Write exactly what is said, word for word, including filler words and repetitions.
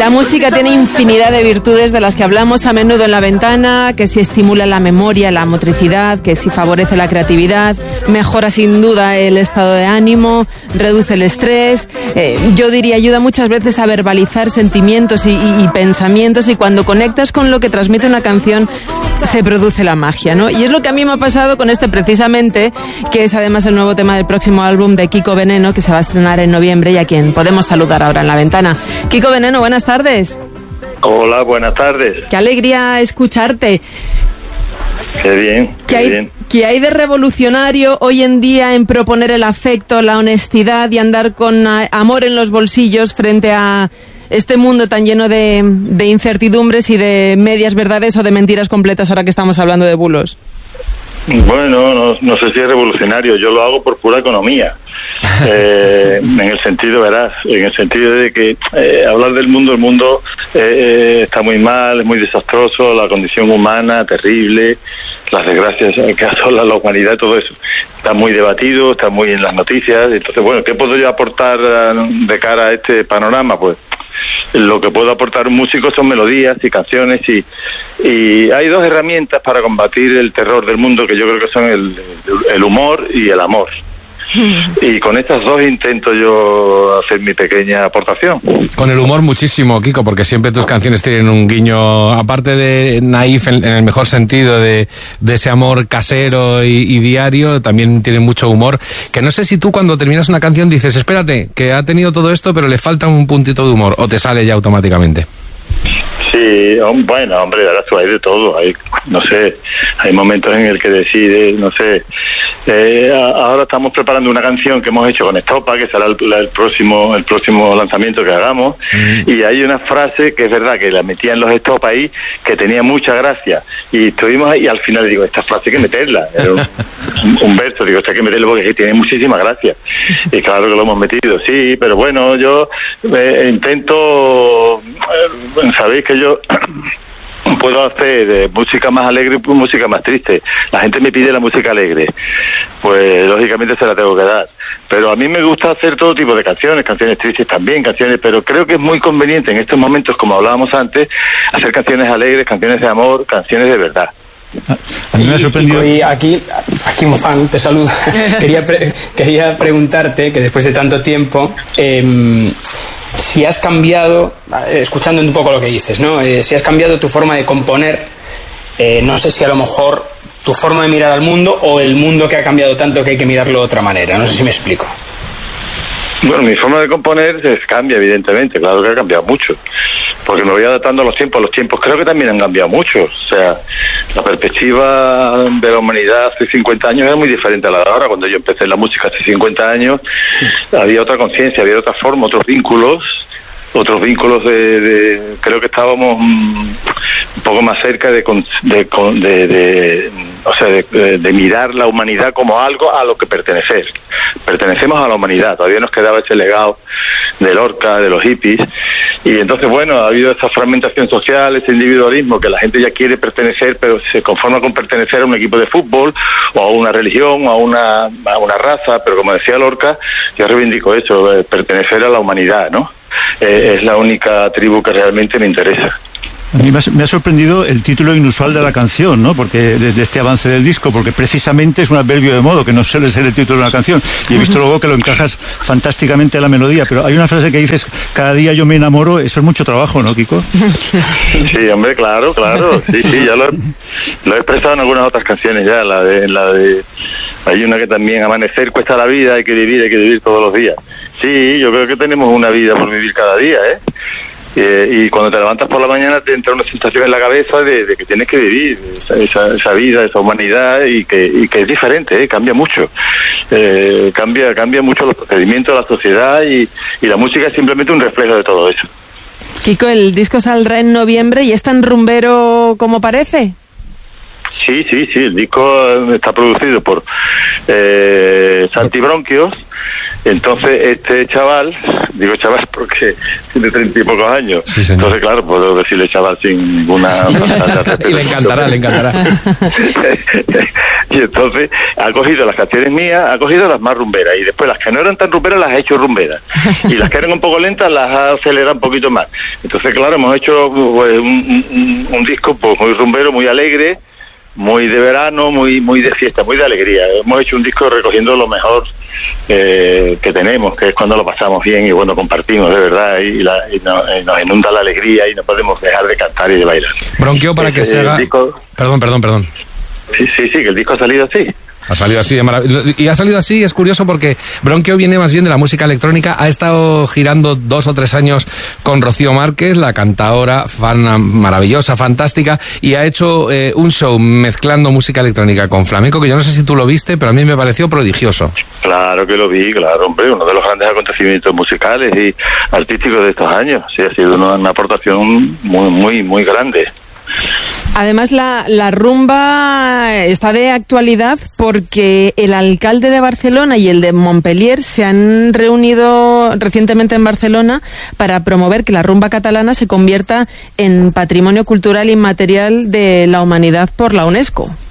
La música tiene infinidad de virtudes de las que hablamos a menudo en La Ventana, que si estimula la memoria, la motricidad, que si favorece la creatividad, mejora sin duda el estado de ánimo, reduce el estrés, eh, yo diría ayuda muchas veces a verbalizar sentimientos y, y, y pensamientos, y cuando conectas con lo que transmite una canción se produce la magia, ¿no? Y es lo que a mí me ha pasado con este precisamente, que es además el nuevo tema del próximo álbum de Kiko Veneno, que se va a estrenar en noviembre y a quien podemos saludar ahora en La Ventana. Kiko Veneno, buenas tardes. Hola, buenas tardes. Qué alegría escucharte. Qué bien, qué ¿Qué hay, bien. ¿Qué hay de revolucionario hoy en día en proponer el afecto, la honestidad y andar con a, amor en los bolsillos frente a este mundo tan lleno de, de incertidumbres y de medias verdades o de mentiras completas ahora que estamos hablando de bulos? Bueno, no, no sé si es revolucionario, yo lo hago por pura economía, eh, en el sentido, verás, en el sentido de que eh, hablar del mundo, el mundo eh, está muy mal, es muy desastroso, la condición humana terrible, las desgracias que asolan la humanidad, todo eso está muy debatido, está muy en las noticias. Entonces, bueno, ¿qué puedo yo aportar de cara a este panorama? Pues lo que puedo aportar un músico son melodías y canciones, y, y hay dos herramientas para combatir el terror del mundo que yo creo que son el, el humor y el amor. Y con estas dos intento yo hacer mi pequeña aportación. Con el humor muchísimo, Kiko, porque siempre tus canciones tienen un guiño, aparte de naif en, en el mejor sentido de, de ese amor casero y, y diario, también tienen mucho humor, que no sé si tú cuando terminas una canción dices, espérate, que ha tenido todo esto pero le falta un puntito de humor, o te sale ya automáticamente. Sí, bueno, hombre, ahora hay de todo, hay, no sé, hay momentos en el que decides, no sé, eh, ahora estamos preparando una canción que hemos hecho con Estopa, que será el, el próximo el próximo lanzamiento que hagamos, mm. y hay una frase que es verdad que la metía en los Estopa ahí, que tenía mucha gracia, y estuvimos ahí, y al final digo, esta frase hay que meterla, era un, un, un verso, digo, esta hay que meterla porque tiene muchísima gracia, y claro que lo hemos metido, sí, pero bueno, yo eh, intento, eh, sabéis que yo puedo hacer eh, música más alegre y música más triste. La gente me pide la música alegre, pues lógicamente se la tengo que dar, pero a mí me gusta hacer todo tipo de canciones, canciones tristes también, canciones, pero creo que es muy conveniente en estos momentos, como hablábamos antes, hacer canciones alegres, canciones de amor, canciones de verdad. A mí me ha sorprendido. Y aquí, aquí Mofán te saluda. quería, pre- quería preguntarte que después de tanto tiempo, eh, si has cambiado, escuchando un poco lo que dices, ¿no? Eh, si has cambiado tu forma de componer, eh, no sé si a lo mejor tu forma de mirar al mundo o el mundo que ha cambiado tanto que hay que mirarlo de otra manera. No sé si me explico. Bueno, mi forma de componer se cambia, evidentemente, claro que ha cambiado mucho, porque me voy adaptando a los tiempos, los tiempos creo que también han cambiado mucho, o sea, la perspectiva de la humanidad hace cincuenta años era muy diferente a la de ahora. Cuando yo empecé en la música hace cincuenta años, había otra conciencia, había otra forma, otros vínculos, otros vínculos de, de creo que estábamos un poco más cerca de, de, de, de o sea, de, de mirar la humanidad como algo a lo que pertenecer. Pertenecemos a la humanidad, todavía nos quedaba ese legado de Lorca, de los hippies, y entonces, bueno, ha habido esa fragmentación social, ese individualismo, que la gente ya quiere pertenecer, pero se conforma con pertenecer a un equipo de fútbol, o a una religión, o a una, a una raza, pero como decía Lorca, yo reivindico eso, pertenecer a la humanidad, ¿no? Eh, es la única tribu que realmente me interesa. A mí me ha sorprendido el título inusual de la canción, ¿no? Porque de, de este avance del disco, porque precisamente es un adverbio de modo, que no suele ser el título de una canción. Y he visto luego que lo encajas fantásticamente a la melodía, pero hay una frase que dices, cada día yo me enamoro, eso es mucho trabajo, ¿no, Kiko? Sí, hombre, claro, claro, sí, sí, ya lo, lo he expresado en algunas otras canciones ya, la de, la de, hay una que también, amanecer cuesta la vida, hay que vivir, hay que vivir todos los días. Sí, yo creo que tenemos una vida por vivir cada día, ¿eh? Eh, y cuando te levantas por la mañana te entra una sensación en la cabeza de, de que tienes que vivir esa, esa, esa vida, esa humanidad, y que, y que es diferente, ¿eh? Cambia mucho, eh, cambia cambia mucho los procedimientos de la sociedad, y, y la música es simplemente un reflejo de todo eso. Kiko, el disco saldrá en noviembre y es tan rumbero como parece. Sí, sí, sí, el disco está producido por eh, Santi Bronquios. Entonces este chaval, digo chaval porque tiene treinta y pocos años, sí, entonces claro, puedo decirle chaval sin ninguna... Y le encantará, le encantará. Y entonces ha cogido las canciones mías, ha cogido las más rumberas, y después las que no eran tan rumberas las ha hecho rumberas, y las que eran un poco lentas las ha acelerado un poquito más. Entonces claro, hemos hecho pues, un, un, un disco pues, muy rumbero, muy alegre, muy de verano, muy muy de fiesta, muy de alegría. Hemos hecho un disco recogiendo lo mejor eh, que tenemos, que es cuando lo pasamos bien y cuando compartimos de verdad y, la, y, no, y nos inunda la alegría y no podemos dejar de cantar y de bailar. Bronquio, para que se haga... Disco... Perdón, perdón, perdón. Sí, sí, sí, que el disco ha salido así. Ha salido así de maravilloso. Y ha salido así, es curioso porque Bronquio viene más bien de la música electrónica. Ha estado girando dos o tres años con Rocío Márquez, la cantadora, fan maravillosa, fantástica, y ha hecho eh, un show mezclando música electrónica con flamenco, que yo no sé si tú lo viste, pero a mí me pareció prodigioso. Claro que lo vi, claro, hombre, uno de los grandes acontecimientos musicales y artísticos de estos años. Sí, ha sido una, una aportación muy, muy, muy grande. Además, la, la rumba está de actualidad porque el alcalde de Barcelona y el de Montpellier se han reunido recientemente en Barcelona para promover que la rumba catalana se convierta en patrimonio cultural inmaterial de la humanidad por la UNESCO.